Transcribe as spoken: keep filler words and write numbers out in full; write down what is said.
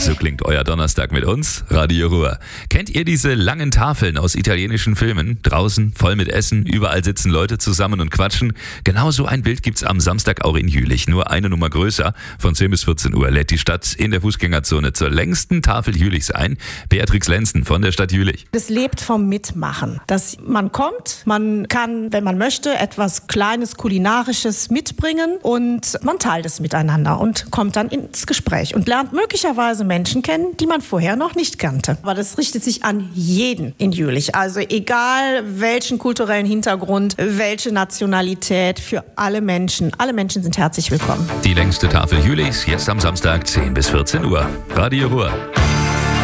So klingt euer Donnerstag mit uns, Radio Ruhr. Kennt ihr diese langen Tafeln aus italienischen Filmen? Draußen, voll mit Essen, überall sitzen Leute zusammen und quatschen. Genau so ein Bild gibt's am Samstag auch in Jülich, nur eine Nummer größer. Von zehn bis vierzehn Uhr lädt die Stadt in der Fußgängerzone zur längsten Tafel Jülichs ein. Beatrix Lenzen von der Stadt Jülich. Es lebt vom Mitmachen. Dass man kommt, man kann, wenn man möchte, etwas Kleines, Kulinarisches mitbringen und man teilt es miteinander und kommt dann ins Gespräch und lernt möglicherweise Menschen kennen, die man vorher noch nicht kannte. Aber das richtet sich an jeden in Jülich. Also egal welchen kulturellen Hintergrund, welche Nationalität, für alle Menschen. Alle Menschen sind herzlich willkommen. Die längste Tafel Jülichs, jetzt am Samstag zehn bis vierzehn Uhr. Radio Ruhr.